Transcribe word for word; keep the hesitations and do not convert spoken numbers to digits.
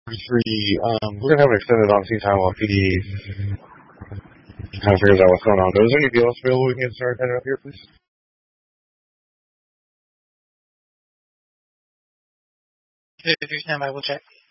Three, um, we're gonna have an extended on-scene time while P D kind of figures out what's going on. But is there anything else available we can start heading up here, please? If you stand by, we'll check.